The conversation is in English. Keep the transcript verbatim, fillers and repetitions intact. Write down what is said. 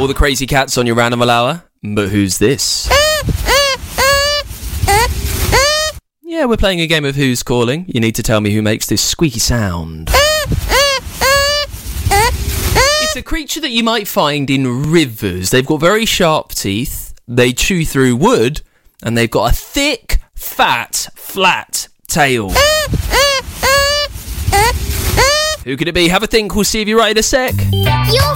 All the crazy cats on your Animal Hour. But who's this? Yeah, we're playing a game of Who's Calling. You need to tell me who makes this squeaky sound. It's a creature that you might find in rivers. They've got very sharp teeth. They chew through wood. And they've got a thick, fat, flat tail. Who could it be? Have a think. We'll see if you're right in a sec. You're